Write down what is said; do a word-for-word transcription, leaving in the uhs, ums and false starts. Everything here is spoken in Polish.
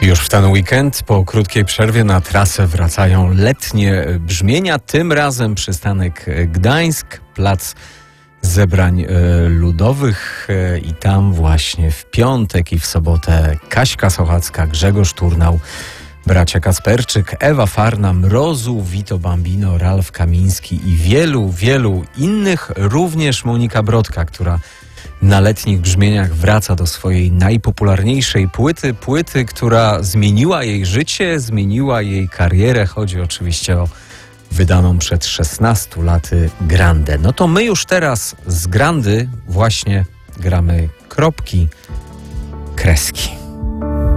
Już w ten weekend po krótkiej przerwie na trasę wracają letnie brzmienia. Tym razem przystanek Gdańsk, plac zebrań ludowych i tam właśnie w piątek i w sobotę Kaśka Sochacka, Grzegorz Turnał, bracia Kasperczyk, Ewa Farna, Mrozu, Vito Bambino, Ralf Kamiński i wielu, wielu innych. Również Monika Brodka, która na letnich brzmieniach wraca do swojej najpopularniejszej płyty. Płyty, która zmieniła jej życie, zmieniła jej karierę. Chodzi oczywiście o wydaną przed szesnastu laty Grandę. No to my już teraz z Grandy właśnie gramy kropki, kreski.